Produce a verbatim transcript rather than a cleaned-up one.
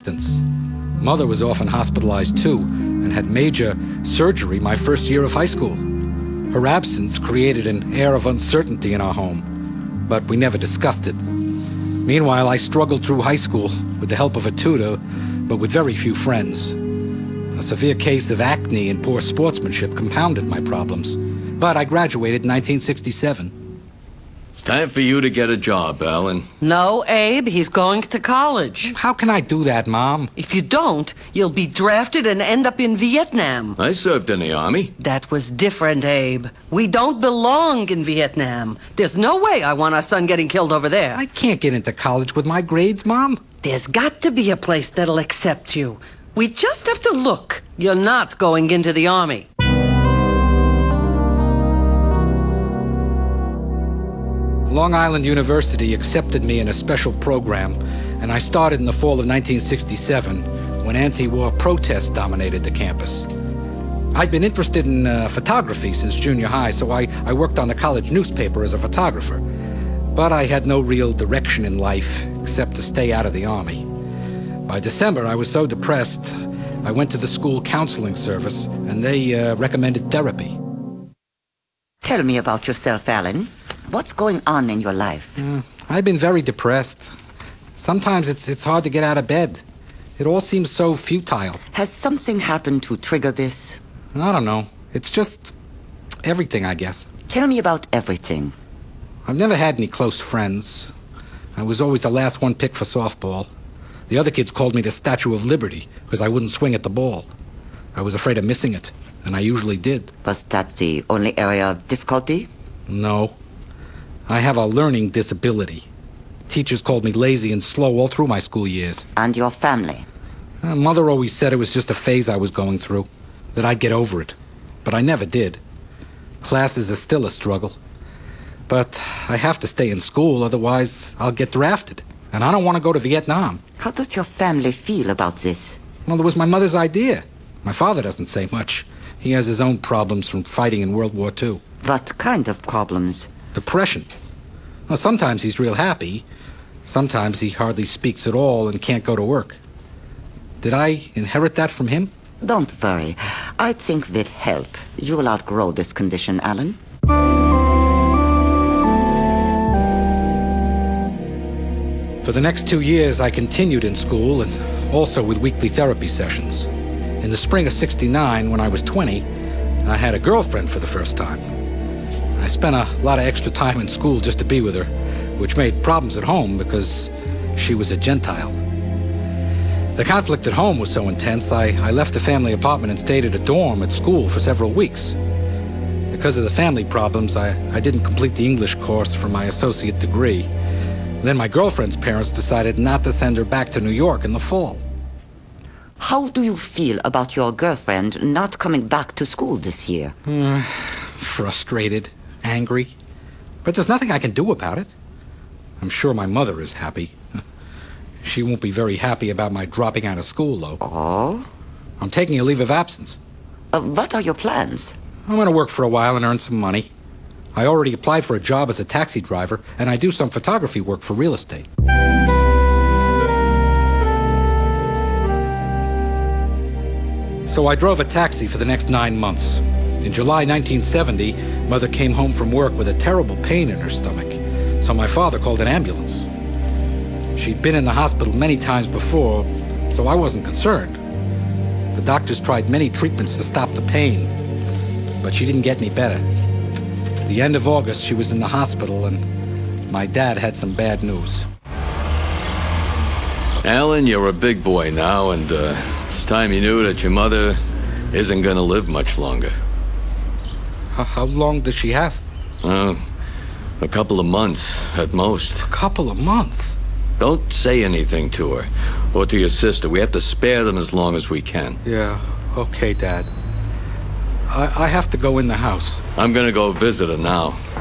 existence. Mother was often hospitalized too, and had major surgery my first year of high school. Her absence created an air of uncertainty in our home, but we never discussed it. Meanwhile, I struggled through high school with the help of a tutor, but with very few friends. A severe case of acne and poor sportsmanship compounded my problems, but I graduated in nineteen sixty-seven. It's time for you to get a job, Alan. No, Abe, he's going to college. How can I do that, Mom? If you don't, you'll be drafted and end up in Vietnam. I served in the Army. That was different, Abe. We don't belong in Vietnam. There's no way I want our son getting killed over there. I can't get into college with my grades, Mom. There's got to be a place that'll accept you. We just have to look. You're not going into the Army. Long Island University accepted me in a special program, and I started in the fall of nineteen sixty-seven, when anti-war protests dominated the campus. I'd been interested in uh, photography since junior high, so I, I worked on the college newspaper as a photographer. But I had no real direction in life, except to stay out of the Army. By December, I was so depressed, I went to the school counseling service, and they uh, recommended therapy. Tell me about yourself, Alan. What's going on in your life? Uh, I've been very depressed. Sometimes it's it's hard to get out of bed. It all seems so futile. Has something happened to trigger this? I don't know. It's just everything, I guess. Tell me about everything. I've never had any close friends. I was always the last one picked for softball. The other kids called me the Statue of Liberty because I wouldn't swing at the ball. I was afraid of missing it, and I usually did. Was that the only area of difficulty? No. I have a learning disability. Teachers called me lazy and slow all through my school years. And your family? Uh, Mother always said it was just a phase I was going through, that I'd get over it. But I never did. Classes are still a struggle. But I have to stay in school, otherwise I'll get drafted. And I don't want to go to Vietnam. How does your family feel about this? Well, it was my mother's idea. My father doesn't say much. He has his own problems from fighting in World War Two. What kind of problems? Depression. Well, sometimes he's real happy. Sometimes he hardly speaks at all and can't go to work. Did I inherit that from him? Don't worry. I think with help, you'll outgrow this condition, Alan. For the next two years, I continued in school and also with weekly therapy sessions. In the spring of sixty-nine, when I was twenty, I had a girlfriend for the first time. I spent a lot of extra time in school just to be with her, which made problems at home because she was a Gentile. The conflict at home was so intense, I, I left the family apartment and stayed at a dorm at school for several weeks. Because of the family problems, I, I didn't complete the English course for my associate degree. Then my girlfriend's parents decided not to send her back to New York in the fall. How do you feel about your girlfriend not coming back to school this year? Uh, frustrated, angry. But there's nothing I can do about it. I'm sure my mother is happy. She won't be very happy about my dropping out of school, though. Oh? I'm taking a leave of absence. Uh, what are your plans? I'm going to work for a while and earn some money. I already applied for a job as a taxi driver, and I do some photography work for real estate. So I drove a taxi for the next nine months. In July nineteen seventy, Mother came home from work with a terrible pain in her stomach, so my father called an ambulance. She'd been in the hospital many times before, so I wasn't concerned. The doctors tried many treatments to stop the pain, but she didn't get any better. At the end of August, she was in the hospital, and my dad had some bad news. Alan, you're a big boy now, and uh, it's time you knew that your mother isn't gonna live much longer. How, how long does she have? Uh, a couple of months, at most. A couple of months? Don't say anything to her, or to your sister. We have to spare them as long as we can. Yeah, okay, Dad. I, I have to go in the house. I'm gonna go visit her now.